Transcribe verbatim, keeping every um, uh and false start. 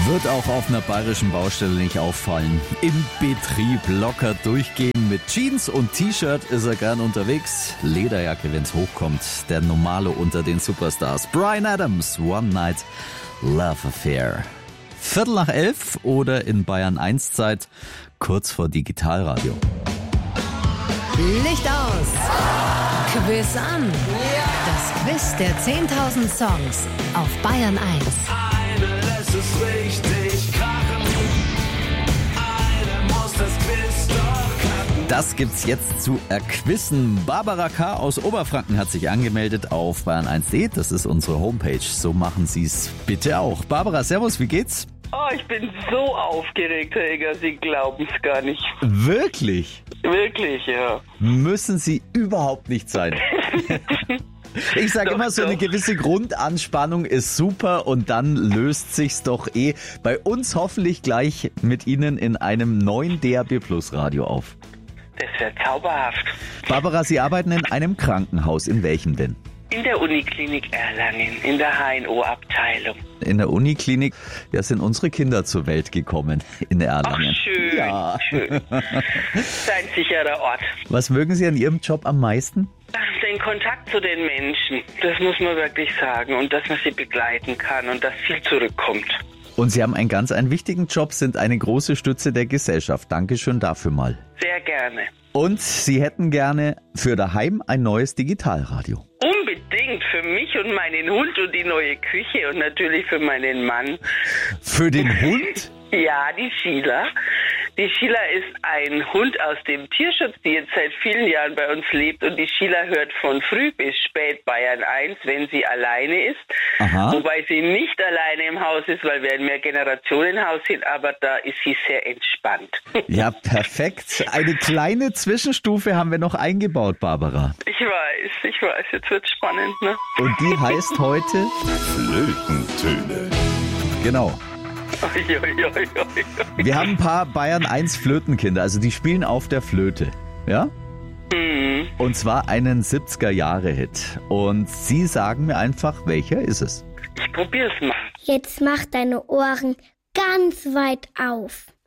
Wird auch auf einer bayerischen Baustelle nicht auffallen. Im Betrieb locker durchgehen. Mit Jeans und T-Shirt ist er gern unterwegs. Lederjacke, wenn's hochkommt. Der Normale unter den Superstars. Bryan Adams, One Night Love Affair. Viertel nach elf oder in Bayern eins Zeit, kurz vor Digitalradio. Licht aus! Quiz an! Das Quiz der zehntausend Songs auf Bayern eins. Eine lässt es richtig krachen. Eine muss das Quiz doch knacken. Das gibt's jetzt zu erquissen. Barbara K. aus Oberfranken hat sich angemeldet auf bayern eins punkt de. Das ist unsere Homepage. So machen Sie's bitte auch. Barbara, servus, wie geht's? Oh, ich bin so aufgeregt, Herr Egger, Sie glauben's gar nicht. Wirklich? Wirklich, ja. Müssen Sie überhaupt nicht sein. Ich sage immer, so eine gewisse Grundanspannung ist super und dann löst sich's doch eh bei uns hoffentlich gleich mit Ihnen in einem neuen D A B Plus Radio auf. Das wäre zauberhaft. Barbara, Sie arbeiten in einem Krankenhaus. In welchem denn? In der Uniklinik Erlangen, in der H N O-Abteilung. In der Uniklinik, ja, sind unsere Kinder zur Welt gekommen in Erlangen. Ach, schön, ja. schön. Sein sicherer Ort. Was mögen Sie an Ihrem Job am meisten? Den Kontakt zu den Menschen, das muss man wirklich sagen. Und dass man sie begleiten kann und dass viel zurückkommt. Und Sie haben einen ganz einen wichtigen Job, sind eine große Stütze der Gesellschaft. Dankeschön dafür mal. Sehr gerne. Und Sie hätten gerne für daheim ein neues Digitalradio. Unbedingt für mich und meinen Hund und die neue Küche und natürlich für meinen Mann. Für den Hund? Ja, die Sheila. Die Sheila ist ein Hund aus dem Tierschutz, die jetzt seit vielen Jahren bei uns lebt. Und die Sheila hört von früh bis spät Bayern eins, wenn sie alleine ist. Aha. Wobei sie nicht alleine im Haus ist, weil wir ein Mehrgenerationenhaus sind. Aber da ist sie sehr entspannt. Ja, perfekt. Eine kleine Zwischenstufe haben wir noch eingebaut, Barbara. Ich weiß, ich weiß. Jetzt wird's spannend, ne? Und die heißt heute? Flötentöne. Genau. Oi, oi, oi, oi. Wir haben ein paar Bayern eins Flötenkinder, also die spielen auf der Flöte, ja? Hm. Und zwar einen siebziger-Jahre-Hit. Und Sie sagen mir einfach, welcher ist es? Ich probier's mal. Jetzt mach deine Ohren ganz weit auf.